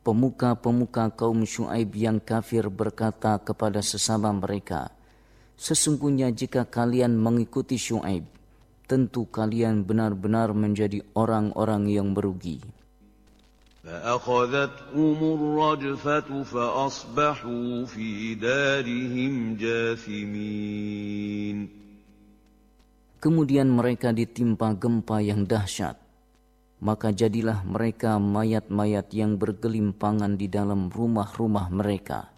pemuka-pemuka kaum Syuaib yang kafir berkata kepada sesama mereka, sesungguhnya jika kalian mengikuti Syuaib, tentu kalian benar-benar menjadi orang-orang yang merugi. فَأَخَذَتْهُمُ الرَّجْفَةُ فَأَصْبَحُوا فِي دَارِهِمْ جَاثِمِينَ. Kemudian mereka ditimpa gempa yang dahsyat, maka jadilah mereka mayat-mayat yang bergelimpangan di dalam rumah-rumah mereka.